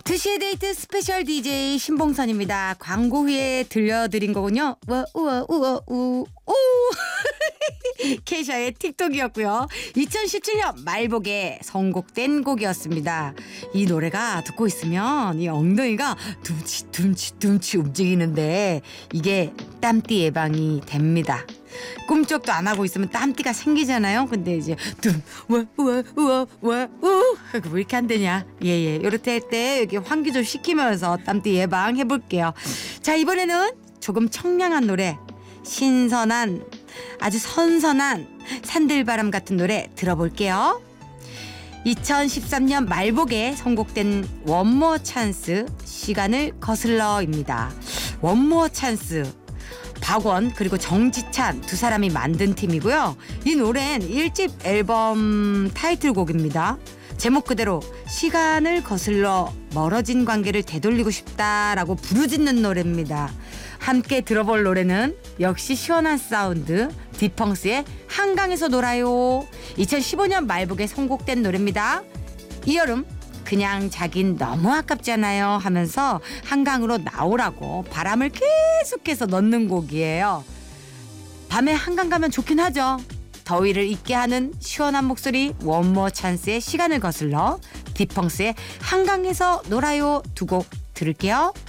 2시의 데이트 스페셜 DJ 신봉선입니다. 광고 후에 들려드린 거군요. 우와 우 케이샤의 틱톡이었고요. 2017년 말복에 선곡된 곡이었습니다. 이 노래가 듣고 있으면 이 엉덩이가 둠치 움직이는데 이게 땀띠 예방이 됩니다. 꿈쩍도 안 하고 있으면 땀띠가 생기잖아요. 근데 이제 왜 이렇게 안 되냐. 예. 이렇게 할 때 여기 환기 좀 시키면서 땀띠 예방 해볼게요. 자, 이번에는 조금 청량한 노래, 신선한 아주 선선한 산들바람 같은 노래 들어볼게요. 2013년 말복에 선곡된 원모어 찬스, 시간을 거슬러입니다. 원모어 찬스, 박원 그리고 정지찬 두 사람이 만든 팀이고요. 이 노래는 1집 앨범 타이틀곡입니다. 제목 그대로 시간을 거슬러 멀어진 관계를 되돌리고 싶다라고 부르짖는 노래입니다. 함께 들어볼 노래는 역시 시원한 사운드, 디펑스의 한강에서 놀아요. 2015년 말복에 선곡된 노래입니다. 이 여름 그냥 자긴 너무 아깝잖아요 하면서 한강으로 나오라고 바람을 계속해서 넣는 곡이에요. 밤에 한강 가면 좋긴 하죠. 더위를 잊게 하는 시원한 목소리, 원모어 찬스의 시간을 거슬러, 디펑스의 한강에서 놀아요 두 곡 들을게요.